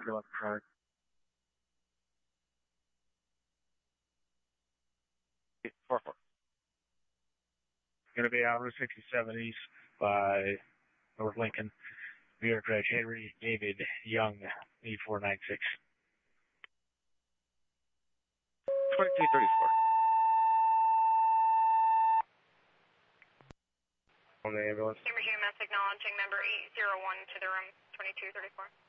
left track. Four. Going to be out Route 67 east by North Lincoln. New York Red, Henry David Young, 8496. 2234. On the ambulance. Cambridge EMS acknowledging number 801 to the room, 2234.